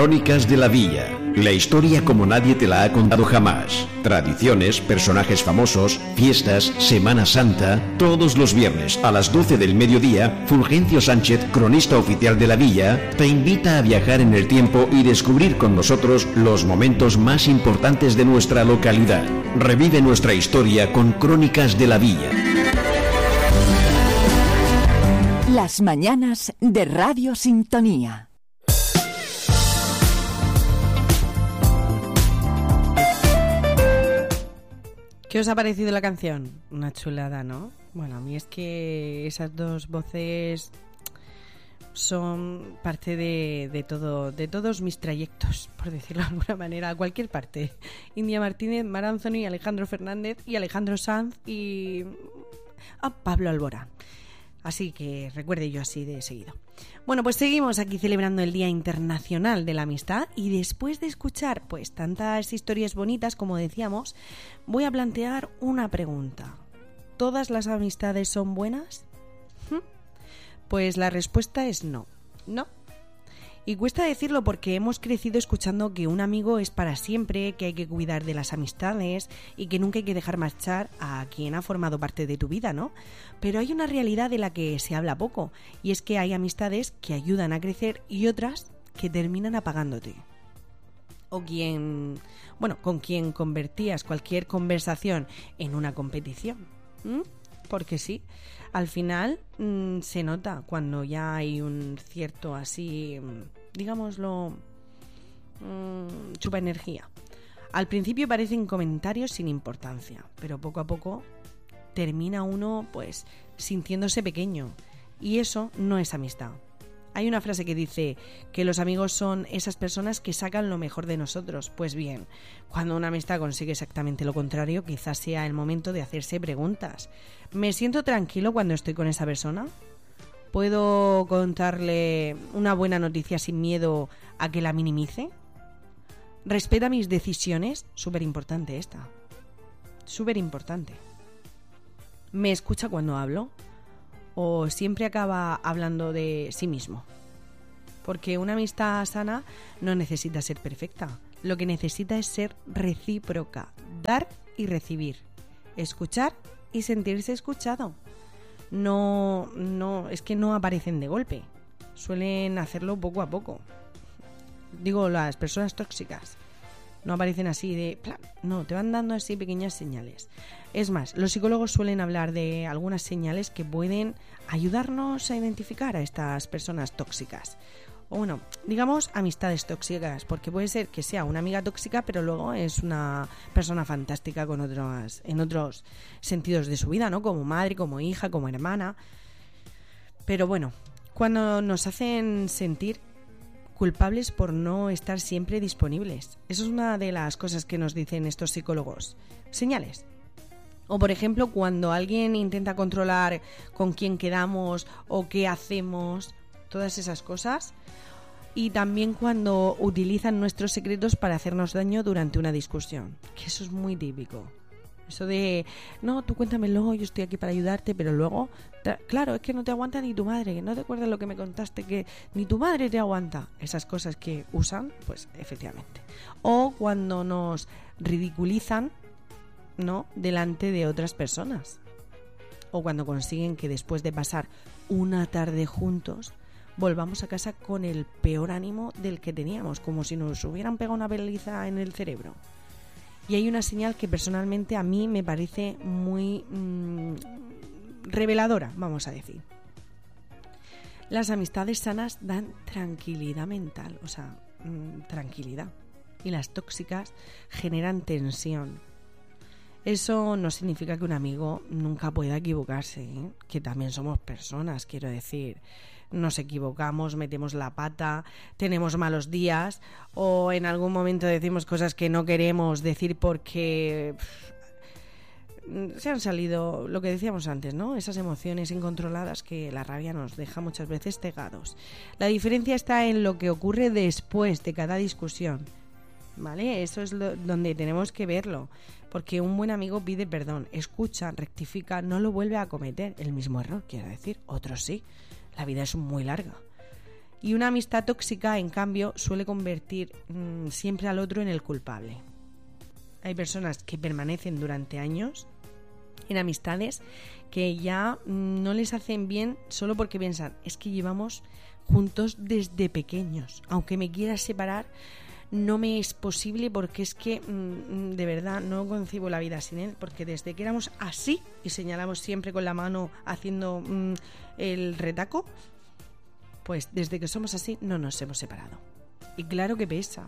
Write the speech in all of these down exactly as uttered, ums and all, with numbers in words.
Crónicas de la Villa. La historia como nadie te la ha contado jamás. Tradiciones, personajes famosos, fiestas, Semana Santa. Todos los viernes a las doce del mediodía, Fulgencio Sánchez, cronista oficial de la Villa, te invita a viajar en el tiempo y descubrir con nosotros los momentos más importantes de nuestra localidad. Revive nuestra historia con Crónicas de la Villa. Las mañanas de Radio Sintonía. ¿Qué os ha parecido la canción? Una chulada, ¿no? Bueno, a mí es que esas dos voces son parte de, de todo, de todos mis trayectos, por decirlo de alguna manera, a cualquier parte. India Martínez, Mar Anthony, Alejandro Fernández y Alejandro Sanz y a Pablo Alborán. Así que recuerde yo así de seguido. Bueno, pues seguimos aquí celebrando el Día Internacional de la Amistad y después de escuchar pues tantas historias bonitas como decíamos, voy a plantear una pregunta. ¿Todas las amistades son buenas? ¿Mm? Pues la respuesta es no. No. Y cuesta decirlo porque hemos crecido escuchando que un amigo es para siempre, que hay que cuidar de las amistades y que nunca hay que dejar marchar a quien ha formado parte de tu vida, ¿no? Pero hay una realidad de la que se habla poco y es que hay amistades que ayudan a crecer y otras que terminan apagándote. O quien, bueno, con quien convertías cualquier conversación en una competición. ¿Mm? Porque sí, al final mmm, se nota cuando ya hay un cierto así, digámoslo, mmm, chupa energía. Al principio parecen comentarios sin importancia, pero poco a poco termina uno pues sintiéndose pequeño y eso no es amistad. Hay una frase que dice que los amigos son esas personas que sacan lo mejor de nosotros. Pues bien, cuando una amistad consigue exactamente lo contrario, quizás sea el momento de hacerse preguntas. ¿Me siento tranquilo cuando estoy con esa persona? ¿Puedo contarle una buena noticia sin miedo a que la minimice? ¿Respeta mis decisiones? Súper importante esta. Súper importante. ¿Me escucha cuando hablo? ¿O siempre acaba hablando de sí mismo? Porque una amistad sana no necesita ser perfecta. Lo que necesita es ser recíproca, dar y recibir, escuchar y sentirse escuchado. No, no, es que no aparecen de golpe. Suelen hacerlo poco a poco. Digo, las personas tóxicas no aparecen así de plan, no, te van dando así pequeñas señales. Es más, los psicólogos suelen hablar de algunas señales que pueden ayudarnos a identificar a estas personas tóxicas. O bueno, digamos amistades tóxicas, porque puede ser que sea una amiga tóxica, pero luego es una persona fantástica con otros, en otros sentidos de su vida, ¿no? Como madre, como hija, como hermana. Pero bueno, cuando nos hacen sentir culpables por no estar siempre disponibles. Eso es una de las cosas que nos dicen estos psicólogos. Señales. O por ejemplo, cuando alguien intenta controlar con quién quedamos o qué hacemos, todas esas cosas. Y también cuando utilizan nuestros secretos para hacernos daño durante una discusión. Que eso es muy típico. Eso de, no, tú cuéntamelo, yo estoy aquí para ayudarte, pero luego, te, claro, es que no te aguanta ni tu madre, que no te acuerdas lo que me contaste, que ni tu madre te aguanta. Esas cosas que usan, pues efectivamente. O cuando nos ridiculizan, ¿no?, delante de otras personas. O cuando consiguen que después de pasar una tarde juntos, volvamos a casa con el peor ánimo del que teníamos, como si nos hubieran pegado una paliza en el cerebro. Y hay una señal que personalmente a mí me parece muy mmm, reveladora, vamos a decir. Las amistades sanas dan tranquilidad mental, o sea, mmm, tranquilidad. Y las tóxicas generan tensión. Eso no significa que un amigo nunca pueda equivocarse, ¿eh? Que también somos personas, quiero decir. Nos equivocamos, metemos la pata, tenemos malos días o en algún momento decimos cosas que no queremos decir porque pff, se han salido, lo que decíamos antes, ¿no? Esas emociones incontroladas que la rabia nos deja muchas veces cegados. La diferencia está en lo que ocurre después de cada discusión, ¿vale? Eso es lo, donde tenemos que verlo. Porque un buen amigo pide perdón, escucha, rectifica, no lo vuelve a cometer el mismo error, quiero decir, otros sí. La vida es muy larga. Y una amistad tóxica, en cambio, suele convertir mmm, siempre al otro en el culpable. Hay personas que permanecen durante años en amistades que ya mmm, no les hacen bien solo porque piensan, es que llevamos juntos desde pequeños. Aunque me quieras separar, no me es posible porque es que mmm, de verdad no concibo la vida sin él. Porque desde que éramos así, y señalamos siempre con la mano haciendo mmm, el retaco, pues desde que somos así no nos hemos separado. Y claro que pesa.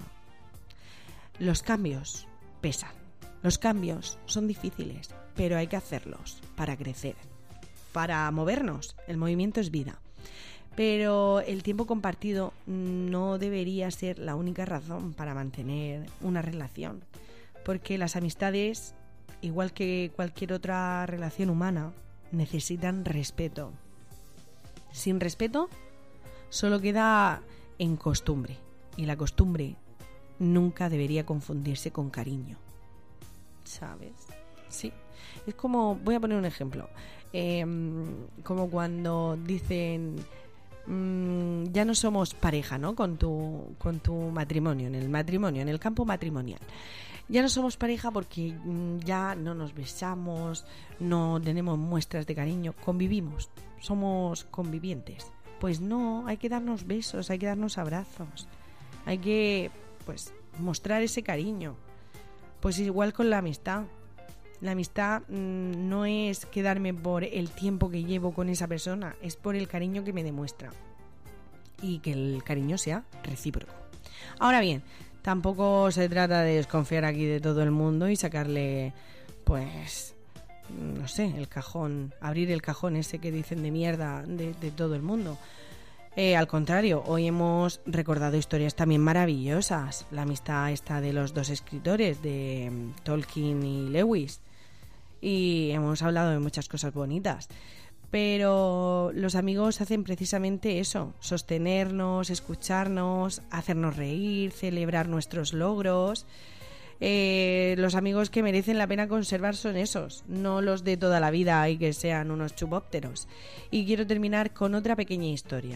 Los cambios pesan. Los cambios son difíciles, pero hay que hacerlos para crecer, para movernos. El movimiento es vida. Pero el tiempo compartido no debería ser la única razón para mantener una relación. Porque las amistades, igual que cualquier otra relación humana, necesitan respeto. Sin respeto, solo queda en costumbre, y la costumbre nunca debería confundirse con cariño, ¿sabes? Sí, es como, voy a poner un ejemplo, eh, como cuando dicen, mmm, ya no somos pareja, ¿no? Con tu, con tu matrimonio, en el matrimonio, en el campo matrimonial. Ya no somos pareja porque ya no nos besamos, no tenemos muestras de cariño, convivimos, somos convivientes. Pues no, hay que darnos besos, hay que darnos abrazos, hay que, pues, mostrar ese cariño. Pues igual con la amistad. La amistad mmm, no es quedarme por el tiempo que llevo con esa persona, es por el cariño que me demuestra. Y que el cariño sea recíproco. Ahora bien, tampoco se trata de desconfiar aquí de todo el mundo y sacarle, pues, no sé, el cajón, abrir el cajón ese que dicen de mierda de, de todo el mundo. Eh, al contrario, hoy hemos recordado historias también maravillosas. La amistad esta de los dos escritores, de Tolkien y Lewis. Y hemos hablado de muchas cosas bonitas. Pero los amigos hacen precisamente eso, sostenernos, escucharnos, hacernos reír, celebrar nuestros logros. Eh, los amigos que merecen la pena conservar son esos, no los de toda la vida y que sean unos chupópteros. Y quiero terminar con otra pequeña historia.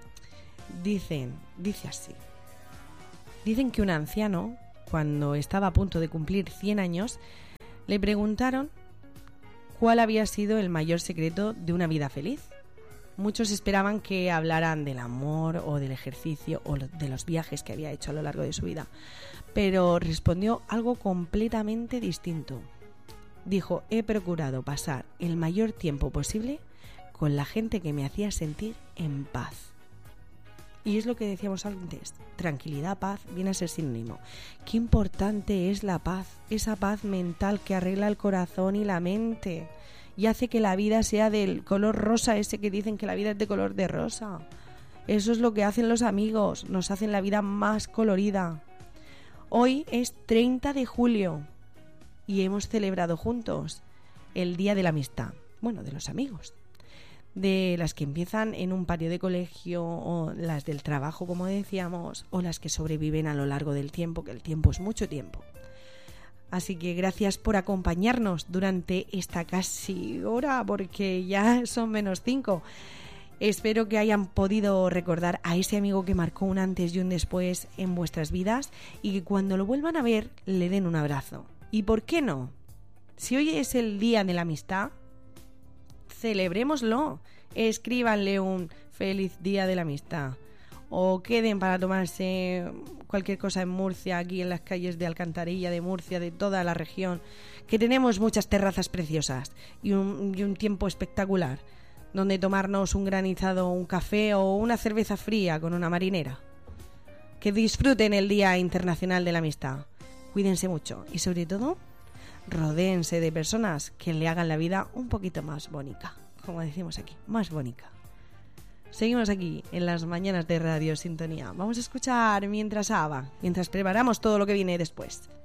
Dicen, dice así. Dicen que un anciano, cuando estaba a punto de cumplir cien años, le preguntaron cuál había sido el mayor secreto de una vida feliz. Muchos esperaban que hablaran del amor o del ejercicio o de los viajes que había hecho a lo largo de su vida, pero respondió algo completamente distinto. Dijo, he procurado pasar el mayor tiempo posible con la gente que me hacía sentir en paz. Y es lo que decíamos antes, tranquilidad, paz, viene a ser sinónimo. Qué importante es la paz, esa paz mental que arregla el corazón y la mente y hace que la vida sea del color rosa, ese que dicen que la vida es de color de rosa. Eso es lo que hacen los amigos, nos hacen la vida más colorida. Hoy es treinta de julio y hemos celebrado juntos el Día de la Amistad, bueno, de los amigos. De las que empiezan en un patio de colegio o las del trabajo, como decíamos, o las que sobreviven a lo largo del tiempo, que el tiempo es mucho tiempo. Así que gracias por acompañarnos durante esta casi hora, porque ya son menos cinco. Espero que hayan podido recordar a ese amigo que marcó un antes y un después en vuestras vidas y que cuando lo vuelvan a ver le den un abrazo. ¿Y por qué no? Si hoy es el Día de la Amistad, celebrémoslo, escríbanle un feliz Día de la Amistad o queden para tomarse cualquier cosa en Murcia, aquí en las calles de Alcantarilla, de Murcia, de toda la región, que tenemos muchas terrazas preciosas y un, y un tiempo espectacular, donde tomarnos un granizado, un café o una cerveza fría con una marinera. Que disfruten el Día Internacional de la Amistad, cuídense mucho y sobre todo rodéense de personas que le hagan la vida un poquito más bonita, como decimos aquí, más bonita. Seguimos aquí en las mañanas de Radio Sintonía. Vamos a escuchar Mientras Ava, mientras preparamos todo lo que viene después.